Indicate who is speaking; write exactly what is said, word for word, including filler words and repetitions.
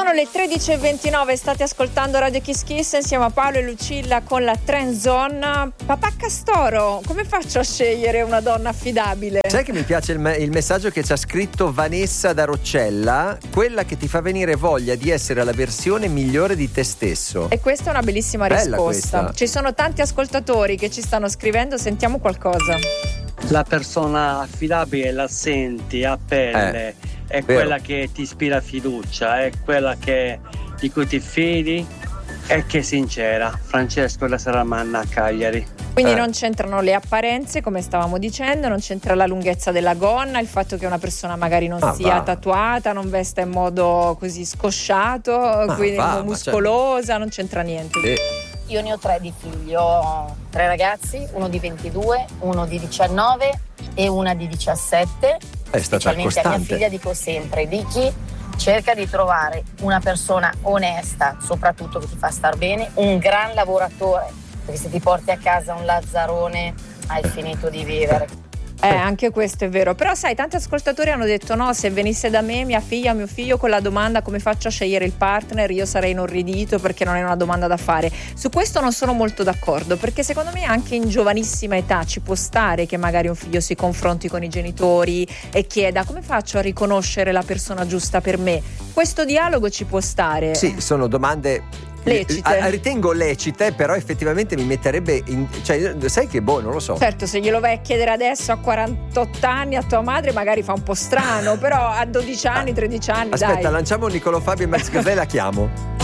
Speaker 1: Sono le tredici e ventinove, state ascoltando Radio Kiss Kiss insieme a Paolo e Lucilla con la Trend Zone. Papà Castoro, come faccio a scegliere una donna affidabile?
Speaker 2: Sai che mi piace il, me- il messaggio che ci ha scritto Vanessa da Roccella, quella che ti fa venire voglia di essere la versione migliore di te stesso.
Speaker 1: E questa è una bellissima
Speaker 2: Bella
Speaker 1: risposta.
Speaker 2: questa.
Speaker 1: Ci sono tanti ascoltatori che ci stanno scrivendo, sentiamo qualcosa.
Speaker 3: La persona affidabile la senti a pelle,
Speaker 2: Eh,
Speaker 3: è
Speaker 2: vero.
Speaker 3: quella che ti ispira fiducia, è quella che, di cui ti fidi e che è sincera. Francesco da Saramanna a Cagliari.
Speaker 1: Quindi
Speaker 2: Eh.
Speaker 1: non c'entrano le apparenze, come stavamo dicendo, non c'entra la lunghezza della gonna, il fatto che una persona magari non
Speaker 2: Ah,
Speaker 1: sia
Speaker 2: va.
Speaker 1: tatuata, non vesta in modo così scosciato, quindi
Speaker 2: va, ma
Speaker 1: muscolosa, non c'entra niente.
Speaker 2: Eh,
Speaker 4: Io ne ho tre di figli, ho tre ragazzi, uno di ventidue, uno di diciannove e una di diciassette.
Speaker 2: È stata
Speaker 4: Specialmente a mia
Speaker 2: costante.
Speaker 4: figlia dico sempre, Vicky, cerca di trovare una persona onesta, soprattutto che ti fa star bene, un gran lavoratore, perché se ti porti a casa un lazzarone hai finito di vivere.
Speaker 1: Eh, anche questo è vero. Però sai, tanti ascoltatori hanno detto no, se venisse da me mia figlia, mio figlio con la domanda come faccio a scegliere il partner, io sarei inorridito perché non è una domanda da fare. Su questo non sono molto d'accordo, perché secondo me anche in giovanissima età ci può stare che magari un figlio si confronti con i genitori e chieda come faccio a riconoscere la persona giusta per me. Questo dialogo ci può stare.
Speaker 2: Sì, sono domande
Speaker 1: Lecite.
Speaker 2: eh, ritengo lecite, però effettivamente mi metterebbe in, cioè, sai che boh, non lo so.
Speaker 1: Certo, se glielo vai a chiedere adesso a quarantotto anni a tua madre magari fa un po' strano, però a dodici anni, tredici anni,
Speaker 2: Aspetta,
Speaker 1: dai.
Speaker 2: lanciamo Niccolò Fabio e Max Gazzè, la chiamo.